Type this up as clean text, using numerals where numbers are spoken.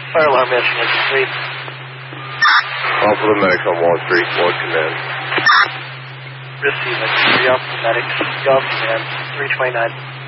Fire alarm matching is complete. Call for the medics on Wall Street. Ward command. Receiving. 3 Alpha medics. Golf command. 329.